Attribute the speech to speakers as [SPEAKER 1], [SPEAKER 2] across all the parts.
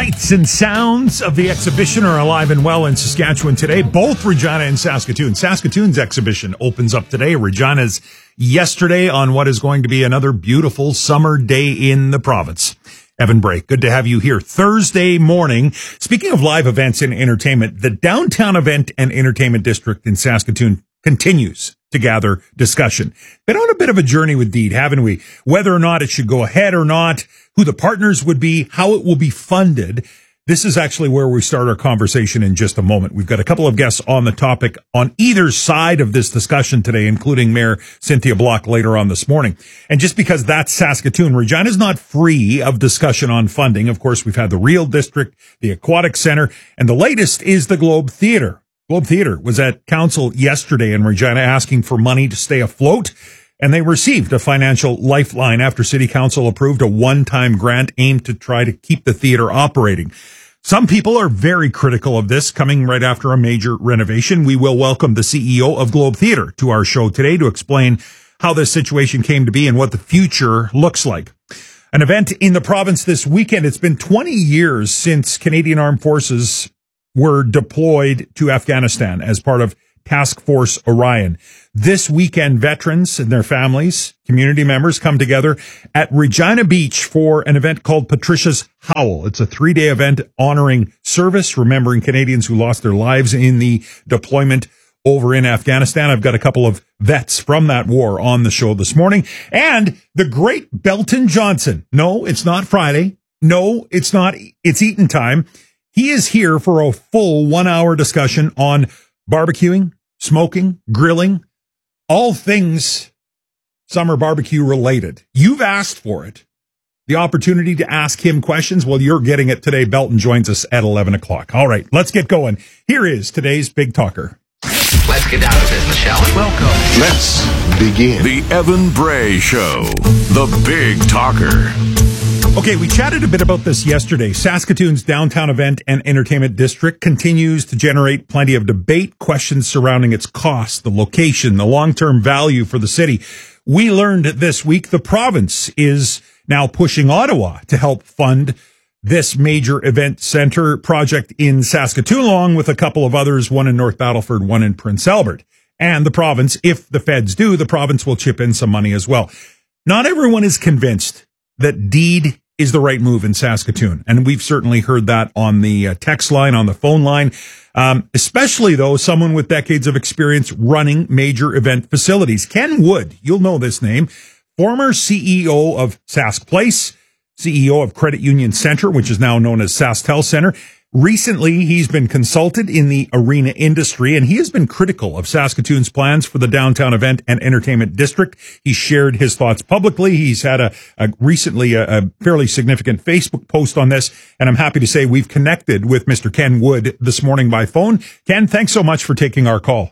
[SPEAKER 1] Sights and sounds of the exhibition are alive and well in Saskatchewan today, both Regina and Saskatoon. Saskatoon's exhibition opens up today. Regina's yesterday on what is going to be another beautiful summer day in the province. Evan Bray, good to have you here Thursday morning. Speaking of live events and entertainment, the Downtown Event and Entertainment District in Saskatoon continues to gather discussion. Been on a bit of a journey with Deed, haven't we? Whether or not it should go ahead or not, who the partners would be, how it will be funded. This is actually where we start our conversation in just a moment. We've got a couple of guests on the topic on either side of this discussion today, including Mayor Cynthia Block later on this morning. And just because that's Saskatoon, Regina's not free of discussion on funding. Of course, we've had the Real District, the Aquatic Center, and the latest is the Globe Theatre. Globe Theatre was at council yesterday in Regina asking for money to stay afloat, and they received a financial lifeline after City Council approved a one-time grant aimed to try to keep the theatre operating. Some people are very critical of this, coming right after a major renovation. We will welcome the CEO of Globe Theatre to our show today to explain how this situation came to be and what the future looks like. An event in the province this weekend. It's been 20 years since Canadian Armed Forces were deployed to Afghanistan as part of Task Force Orion. This weekend, veterans and their families, community members come together at Regina Beach for an event called Patricia's Howl. It's a 3-day event honoring service, remembering Canadians who lost their lives in the deployment over in Afghanistan. I've got a couple of vets from that war on the show this morning. And the great Belton Johnson. No, it's not Friday. No, it's not. It's eating time. He is here for a full 1-hour discussion on barbecuing, smoking, grilling, all things summer barbecue related. You've asked for it. The opportunity to ask him questions. Well, you're getting it today. Belton joins us at 11 o'clock. All right, let's get going. Here is today's Big Talker.
[SPEAKER 2] Let's get down to business, shall we? Welcome.
[SPEAKER 3] Let's begin.
[SPEAKER 4] The Evan Bray Show, the Big Talker.
[SPEAKER 1] Okay, we chatted a bit about this yesterday. Saskatoon's Downtown Event and Entertainment District continues to generate plenty of debate, questions surrounding its cost, the location, the long-term value for the city. We learned this week the province is now pushing Ottawa to help fund this major event center project in Saskatoon, along with a couple of others, one in North Battleford, one in Prince Albert. And the province, if the feds do, the province will chip in some money as well. Not everyone is convinced that Deed is the right move in Saskatoon. And we've certainly heard that on the text line, on the phone line, especially, though, someone with decades of experience running major event facilities. Ken Wood, you'll know this name, former CEO of Sask Place, CEO of Credit Union Centre, which is now known as SaskTel Centre. Recently, he's been consulted in the arena industry, and he has been critical of Saskatoon's plans for the Downtown Event and Entertainment District. He shared his thoughts publicly. He's had recently a fairly significant Facebook post on this, and I'm happy to say we've connected with Mr. Ken Wood this morning by phone. Ken, thanks so much for taking our call.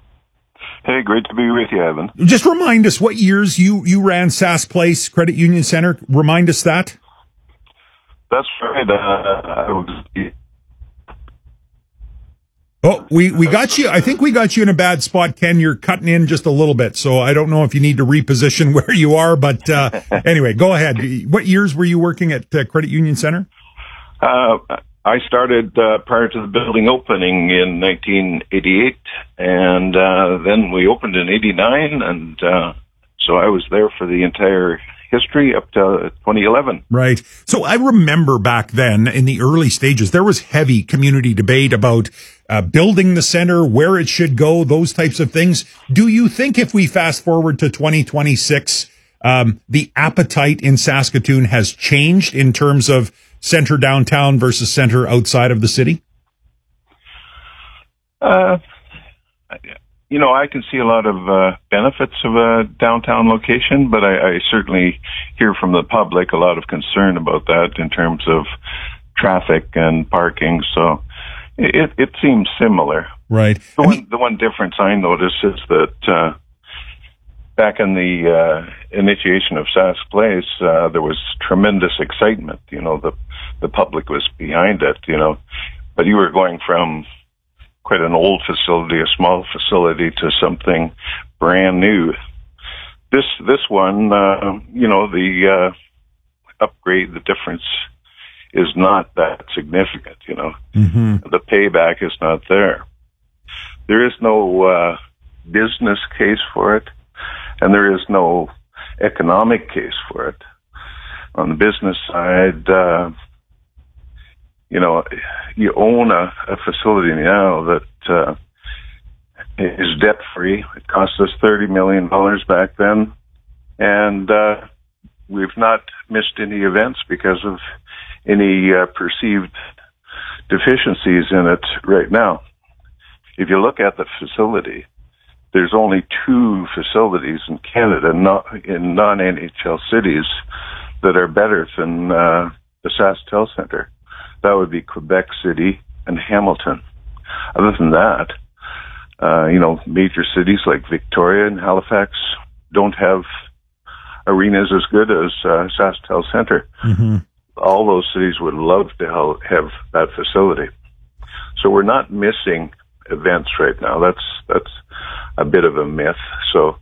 [SPEAKER 5] Hey, great to be with you, Evan.
[SPEAKER 1] Just remind us what years you ran Sask Place, Credit Union Centre. Remind us that.
[SPEAKER 5] That's right. I was...
[SPEAKER 1] Oh, we got you. I think we got you in a bad spot, Ken. You're cutting in just a little bit, so I don't know if you need to reposition where you are, but anyway, go ahead. What years were you working at Credit Union Centre?
[SPEAKER 5] I started prior to the building opening in 1988, and then we opened in 89, and so I was there for the entire history up to 2011.
[SPEAKER 1] Right. So I remember back then in the early stages, there was heavy community debate about building the center, where it should go, those types of things. Do you think if we fast forward to 2026, the appetite in Saskatoon has changed in terms of center downtown versus center outside of the city?
[SPEAKER 5] I can see a lot of benefits of a downtown location, but I certainly hear from the public a lot of concern about that in terms of traffic and parking. So it seems similar.
[SPEAKER 1] Right.
[SPEAKER 5] The one difference I notice is that back in the initiation of Sask Place, there was tremendous excitement. The public was behind it, but you were going from quite an old facility, a small facility, to something brand new. This one, the upgrade, the difference is not that significant, you know.
[SPEAKER 1] Mm-hmm.
[SPEAKER 5] The payback is not there. There is no business case for it, and there is no economic case for it. On the business side, you know, you own a facility now that is debt-free. It cost us $30 million back then, and we've not missed any events because of any perceived deficiencies in it right now. If you look at the facility, there's only 2 facilities in Canada, in non-NHL cities, that are better than the SaskTel Centre. That would be Quebec City and Hamilton. Other than that, you know, major cities like Victoria and Halifax don't have arenas as good as SaskTel Centre.
[SPEAKER 1] Mm-hmm.
[SPEAKER 5] All those cities would love to have that facility. So we're not missing events right now. That's a bit of a myth. So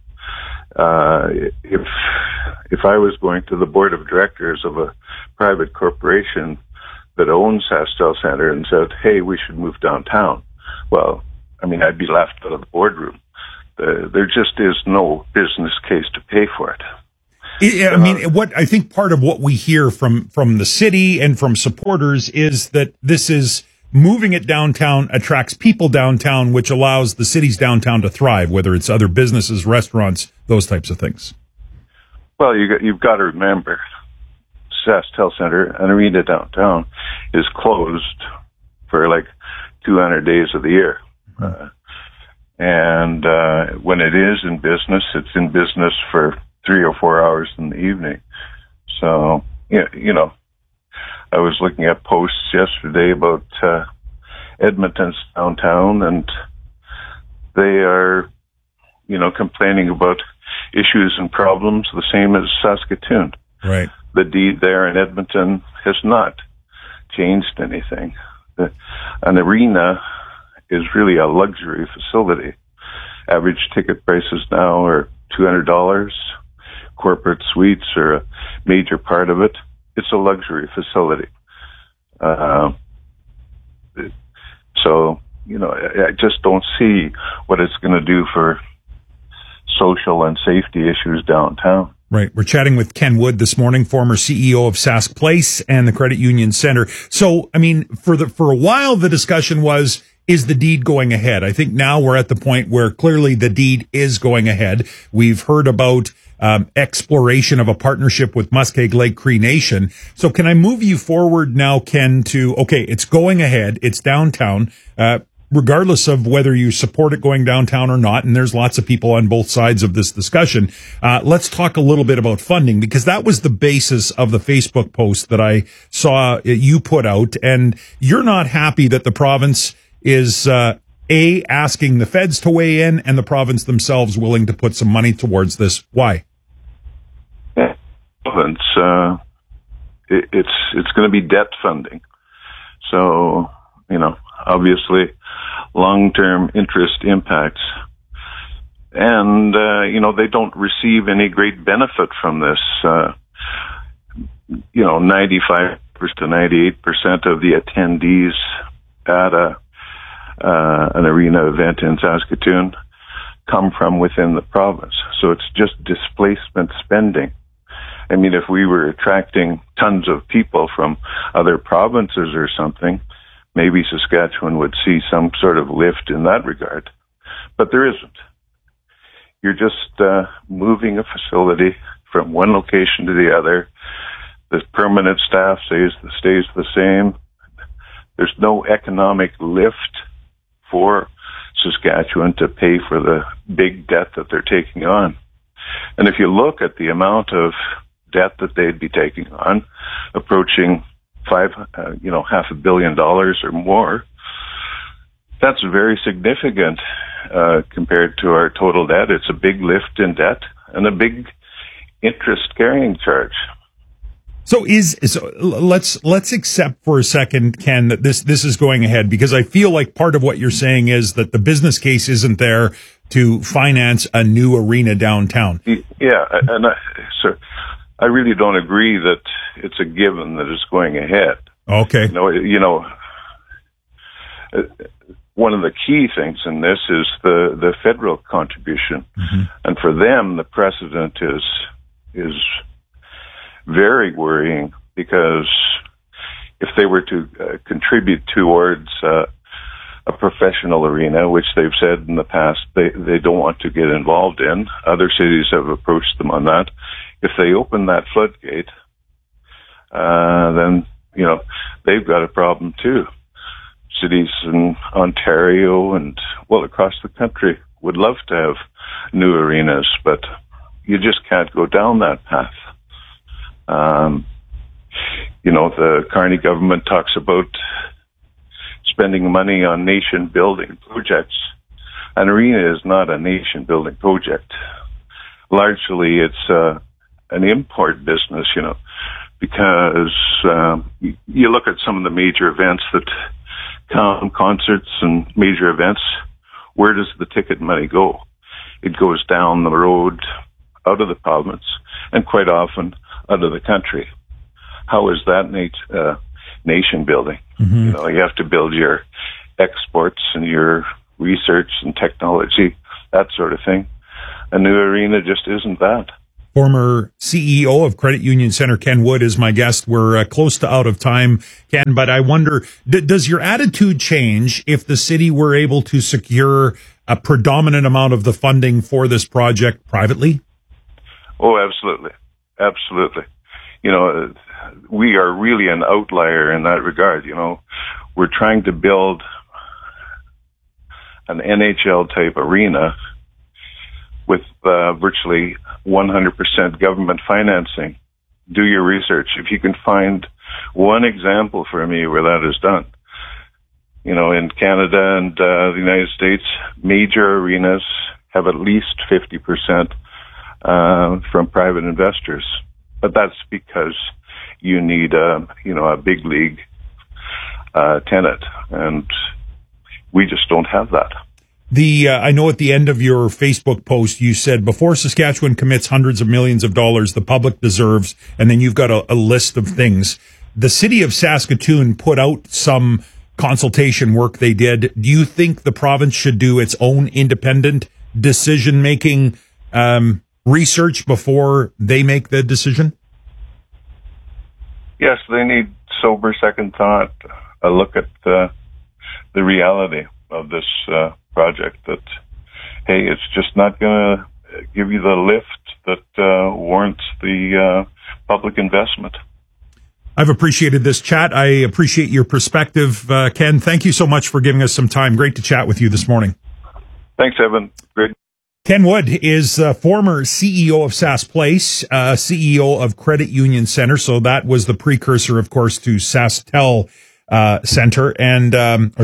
[SPEAKER 5] if I was going to the board of directors of a private corporation that owns SaskTel Centre and said, hey, we should move downtown, well, I mean, I'd be laughed out of the boardroom. There just is no business case to pay for it.
[SPEAKER 1] I mean, what I think part of what we hear from the city and from supporters is that this is moving it downtown attracts people downtown, which allows the city's downtown to thrive, whether it's other businesses, restaurants, those types of things.
[SPEAKER 5] Well, you've got to remember, SaskTel Centre, an arena downtown, is closed for like 200 days of the year. And when it is in business, it's in business for 3 or 4 hours in the evening. So, you know, I was looking at posts yesterday about Edmonton's downtown, and they are, you know, complaining about issues and problems the same as Saskatoon.
[SPEAKER 1] Right.
[SPEAKER 5] The deed there in Edmonton has not changed anything. An arena is really a luxury facility. Average ticket prices now are $200. Corporate suites are a major part of it. It's a luxury facility. So, you know, I just don't see what it's going to do for social and safety issues downtown.
[SPEAKER 1] Right. We're chatting with Ken Wood this morning, former CEO of Sask Place and the Credit Union Center. So, I mean, for a while, the discussion was, is the deed going ahead? I think now we're at the point where clearly the deed is going ahead. We've heard about exploration of a partnership with Muskeg Lake Cree Nation. So can I move you forward now, Ken, to, okay, it's going ahead. It's downtown, regardless of whether you support it going downtown or not. And there's lots of people on both sides of this discussion. Let's talk a little bit about funding, because that was the basis of the Facebook post that I saw you put out. And you're not happy that the province is, asking the feds to weigh in and the province themselves willing to put some money towards this. Why?
[SPEAKER 5] Province, it's going to be debt funding. So, you know, obviously long-term interest impacts. And, you know, they don't receive any great benefit from this. You know, 95% to 98% of the attendees at an arena event in Saskatoon come from within the province. So it's just displacement spending. I mean, if we were attracting tons of people from other provinces or something, maybe Saskatchewan would see some sort of lift in that regard. But there isn't. You're just moving a facility from one location to the other. The permanent staff stays the same. There's no economic lift for Saskatchewan to pay for the big debt that they're taking on. And if you look at the amount of debt that they'd be taking on, approaching $500 million or more, that's very significant compared to our total debt. It's a big lift in debt and a big interest carrying charge.
[SPEAKER 1] So let's accept for a second, Ken, that this is going ahead, because I feel like part of what you're saying is that the business case isn't there to finance a new arena downtown.
[SPEAKER 5] Yeah, and I really don't agree that it's a given that it's going ahead.
[SPEAKER 1] Okay.
[SPEAKER 5] One of the key things in this is the federal contribution, and for them, the precedent is very worrying, because if they were to contribute towards a professional arena, which they've said in the past they don't want to get involved in, other cities have approached them on that. If they open that floodgate, then they've got a problem too. Cities in Ontario and across the country would love to have new arenas, but you just can't go down that path. The Carney government talks about spending money on nation-building projects. An arena is not a nation-building project. Largely, it's an import business, because you look at some of the major events that come, concerts and major events, where does the ticket money go? It goes down the road, out of the province, and quite often out of the country. How is that nation building? You have to build your exports and your research and technology, that sort of thing. A new arena just isn't that.
[SPEAKER 1] Former CEO of Credit Union Center, Ken Wood, is my guest. We're close to out of time, Ken, but I wonder, does your attitude change if the city were able to secure a predominant amount of the funding for this project privately?
[SPEAKER 5] Oh, absolutely. Absolutely. We are really an outlier in that regard. We're trying to build an NHL type arena with virtually 100% government financing. Do your research. If you can find one example for me where that is done. In Canada and the United States, major arenas have at least 50% from private investors. But that's because you need a big league tenant, and we just don't have that.
[SPEAKER 1] I know at the end of your Facebook post, you said, before Saskatchewan commits hundreds of millions of dollars, the public deserves, and then you've got a list of things. The city of Saskatoon put out some consultation work they did. Do you think the province should do its own independent decision-making research before they make the decision?
[SPEAKER 5] Yes, they need sober second thought, a look at the reality of this project, that, hey, it's just not going to give you the lift that warrants the public investment.
[SPEAKER 1] I've appreciated this chat. I appreciate your perspective, Ken. Thank you so much for giving us some time. Great to chat with you this morning.
[SPEAKER 5] Thanks, Evan. Great.
[SPEAKER 1] Ken Wood is former CEO of Sask Place, CEO of Credit Union Center. So that was the precursor, of course, to SaskTel Center and,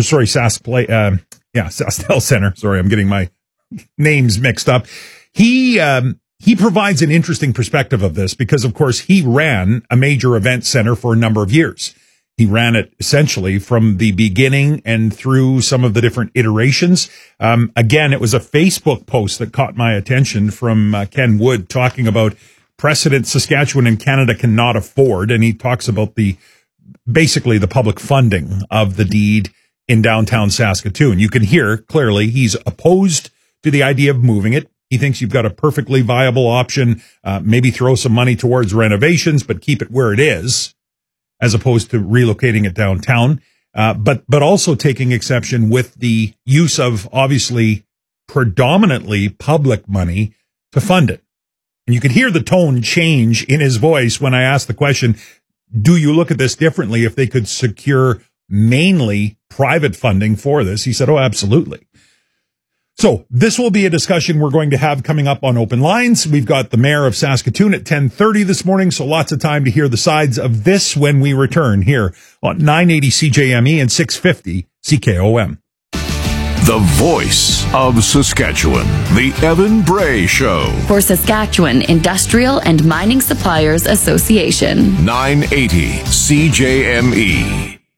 [SPEAKER 1] SaskTel Center. Sorry, I'm getting my names mixed up. He provides an interesting perspective of this because, of course, he ran a major event center for a number of years. He ran it essentially from the beginning and through some of the different iterations. Again, it was a Facebook post that caught my attention from Ken Wood talking about precedent Saskatchewan and Canada cannot afford. And he talks about basically the public funding of the deed in downtown Saskatoon. You can hear clearly he's opposed to the idea of moving it. He thinks you've got a perfectly viable option, maybe throw some money towards renovations, but keep it where it is, as opposed to relocating it downtown, but also taking exception with the use of obviously predominantly public money to fund it. And you could hear the tone change in his voice when I asked the question, do you look at this differently if they could secure mainly private funding for this? He said, oh, absolutely. So this will be a discussion we're going to have coming up on Open Lines. We've got the mayor of Saskatoon at 10:30 this morning, so lots of time to hear the sides of this when we return here on 980 CJME and 650 CKOM.
[SPEAKER 4] The voice of Saskatchewan, the Evan Bray Show.
[SPEAKER 3] For Saskatchewan Industrial and Mining Suppliers Association.
[SPEAKER 4] 980 CJME.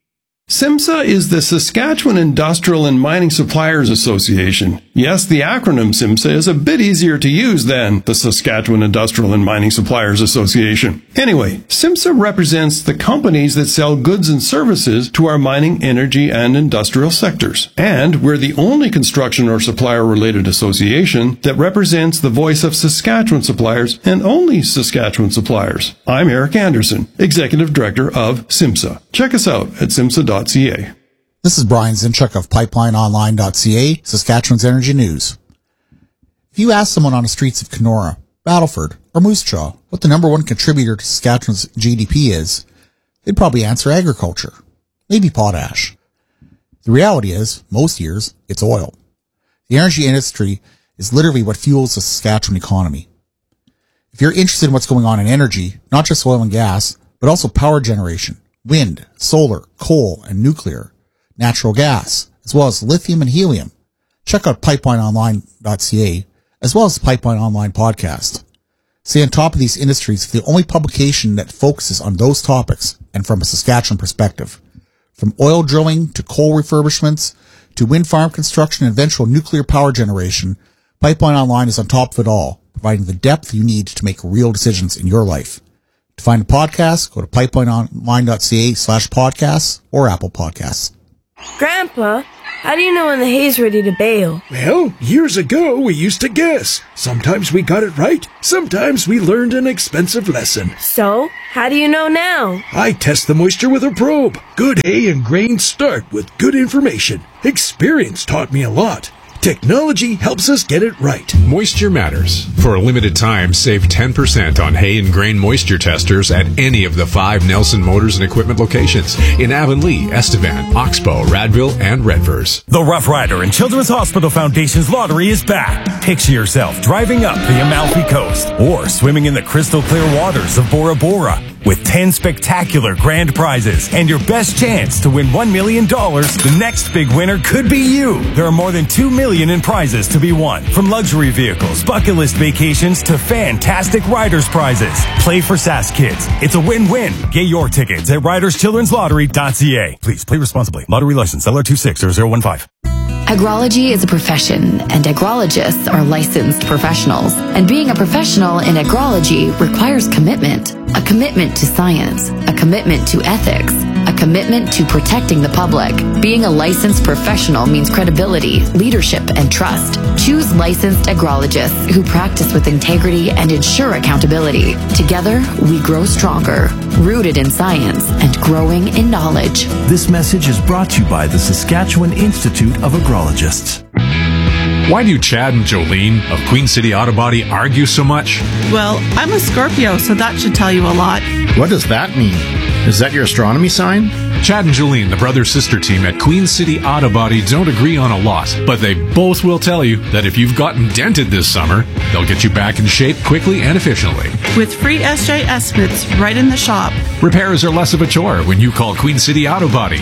[SPEAKER 6] SIMSA is the Saskatchewan Industrial and Mining Suppliers Association. Yes, the acronym SIMSA is a bit easier to use than the Saskatchewan Industrial and Mining Suppliers Association. Anyway, SIMSA represents the companies that sell goods and services to our mining, energy, and industrial sectors. And we're the only construction or supplier-related association that represents the voice of Saskatchewan suppliers and only Saskatchewan suppliers. I'm Eric Anderson, Executive Director of SIMSA. Check us out at simsa.ca.
[SPEAKER 7] This is Brian Zinchuk of PipelineOnline.ca, Saskatchewan's Energy News. If you ask someone on the streets of Kenora, Battleford, or Moose Jaw what the number one contributor to Saskatchewan's GDP is, they'd probably answer agriculture, maybe potash. The reality is, most years, it's oil. The energy industry is literally what fuels the Saskatchewan economy. If you're interested in what's going on in energy, not just oil and gas, but also power generation, wind, solar, coal, and nuclear, natural gas, as well as lithium and helium, check out PipelineOnline.ca, as well as the Pipeline Online podcast. Stay on top of these industries for the only publication that focuses on those topics and from a Saskatchewan perspective. From oil drilling to coal refurbishments to wind farm construction and eventual nuclear power generation, Pipeline Online is on top of it all, providing the depth you need to make real decisions in your life. To find the podcast, go to pipelineonline.ca/podcasts or Apple Podcasts.
[SPEAKER 8] Grandpa, how do you know when the hay's ready to bale?
[SPEAKER 9] Well, years ago we used to guess. Sometimes we got it right, sometimes we learned an expensive lesson.
[SPEAKER 8] So, how do you know now?
[SPEAKER 9] I test the moisture with a probe. Good hay and grain start with good information. Experience taught me a lot. Technology helps us get it right.
[SPEAKER 10] Moisture matters. For a limited time, save 10% on hay and grain moisture testers at any of the 5 Nelson Motors and Equipment locations in Avonlea, Estevan, Oxbow, Radville, and Redvers.
[SPEAKER 11] The Rough Rider and Children's Hospital Foundation's lottery is back. Picture yourself driving up the Amalfi Coast or swimming in the crystal clear waters of Bora Bora with 10 spectacular grand prizes and your best chance to win $1 million. The next big winner could be you. There are more than $2 million in prizes to be won, from luxury vehicles, bucket list vacations to fantastic riders prizes. Play for Sask Kids. It's a win-win. Get your tickets at riderschildrenslottery.ca. Please play responsibly. Lottery license LR260015.
[SPEAKER 3] Agrology is a profession, and agrologists are licensed professionals. And being a professional in agrology requires commitment. A commitment to science, a commitment to ethics, a commitment to protecting the public. Being a licensed professional means credibility, leadership, and trust. Choose licensed agrologists who practice with integrity and ensure accountability. Together, we grow stronger, rooted in science and growing in knowledge.
[SPEAKER 11] This message is brought to you by the Saskatchewan Institute of Agrologists.
[SPEAKER 10] Why do Chad and Jolene of Queen City Auto Body argue so much?
[SPEAKER 12] Well, I'm a Scorpio, so that should tell you a lot.
[SPEAKER 13] What does that mean? Is that your astronomy sign?
[SPEAKER 10] Chad and Jolene, the brother-sister team at Queen City Auto Body, don't agree on a lot, but they both will tell you that if you've gotten dented this summer, they'll get you back in shape quickly and efficiently.
[SPEAKER 12] With free SJ estimates right in the shop.
[SPEAKER 10] Repairs are less of a chore when you call Queen City Auto Body,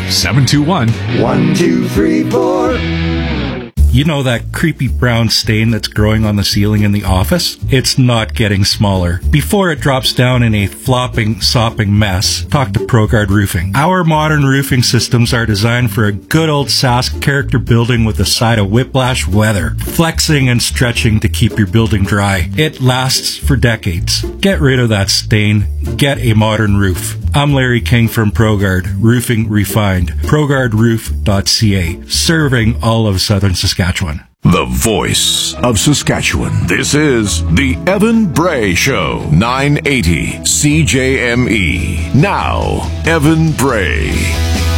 [SPEAKER 10] 721-1234.
[SPEAKER 14] You know that creepy brown stain that's growing on the ceiling in the office? It's not getting smaller. Before it drops down in a flopping, sopping mess, talk to ProGuard Roofing. Our modern roofing systems are designed for a good old Sask character building with a side of whiplash weather, flexing and stretching to keep your building dry. It lasts for decades. Get rid of that stain. Get a modern roof. I'm Larry King from ProGuard Roofing Refined. ProGuardRoof.ca, serving all of southern Saskatchewan.
[SPEAKER 4] The voice of Saskatchewan. This is the Evan Bray Show, 980 CJME. Now, Evan Bray.